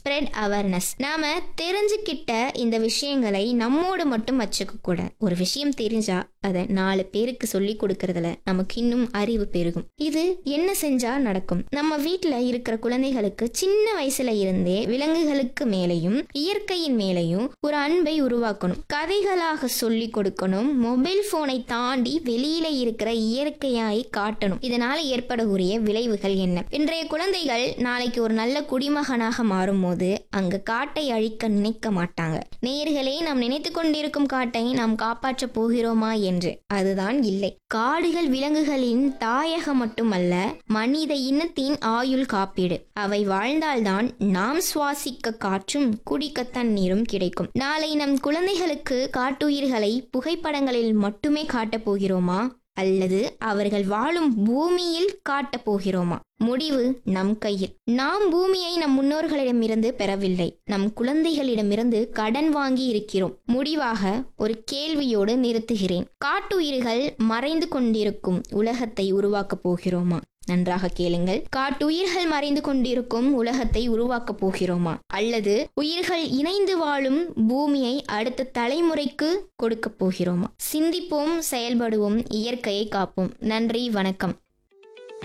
Spread awareness. நாம தெரிஞ்சுக்கிட்ட இந்த விஷயங்களை நம்மோடு மட்டும் வச்சுக்க கூடாது. ஒரு விஷயம் தெரிஞ்சா அதை 4 பேருக்கு சொல்லி கொடுக்கறதுல நமக்கு இன்னும் அறிவு பெருகும். இது என்ன செஞ்சா நடக்கும்? நம்ம வீட்டுல இருக்கிற குழந்தைகளுக்கு சின்ன வயசுல இருந்தே விலங்குகளுக்கு மேலையும் இயற்கையின் மேலையும் ஒரு அன்பை உருவாக்கணும். கதைகளாக சொல்லி கொடுக்கணும். மொபைல் போனை தாண்டி வெளியில இருக்கிற இயற்கையாய் காட்டணும். இதனால ஏற்படக்கூடிய விளைவுகள் என்ன? இன்றைய குழந்தைகள் நாளைக்கு ஒரு நல்ல குடிமகனாக மாறும் போது அங்க காட்டை அழிக்க நினைக்க மாட்டாங்க. நேயர்களே, நாம் நினைத்து கொண்டிருக்கும் காட்டை நாம் காப்பாற்ற போகிறோமா என்று? அதுதான் இல்லை. காடுகள் விலங்குகளின் தாயகம் மட்டுமல்ல, மனித இனத்தின் ஆயுள் காப்பீடு. அவை வாழ்ந்தால்தான் நாம் சுவாசிக்க காற்றும் குடிக்க தண்ணீரும் கிடைக்கும். நாளை நம் குழந்தைகளுக்கு காட்டுயிர்களை புகைப்படங்களில் மட்டுமே காட்டப் போகிறோமா, அல்லது அவர்கள் வாழும் பூமியில் காட்டப் போகிறோமா? முடிவு நம் கையில். நாம் பூமியை நம் முன்னோர்களிடமிருந்து பெறவில்லை, நம் குழந்தைகளிடமிருந்து கடன் வாங்கி இருக்கிறோம். முடிவாக ஒரு கேள்வியோடு நிறுத்துகிறேன். காட்டுயிர்கள் மறைந்து கொண்டிருக்கும் உலகத்தை உருவாக்கப் போகிறோமா? நன்றாக கேளுங்கள். காட்டுயிர்கள் மறைந்து கொண்டிருக்கும் உலகத்தை உருவாக்க போகிறோமா, அல்லது உயிர்கள் இணைந்து வாழும் பூமியை அடுத்த தலைமுறைக்கு கொடுக்க போகிறோமா? சிந்திப்போம், செயல்படுவோம், இயற்கையை காப்போம். நன்றி, வணக்கம்.